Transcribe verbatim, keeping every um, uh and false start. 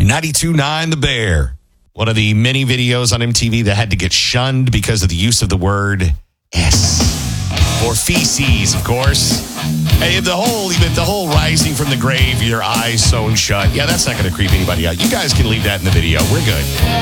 ninety-two point nine The Bear. One of the many videos on M T V that had to get shunned because of the use of the word S. Or feces, of course. Hey, the whole, even the whole rising from the grave, your eyes sewn shut. Yeah, that's not going to creep anybody out. You guys can leave that in the video. We're good.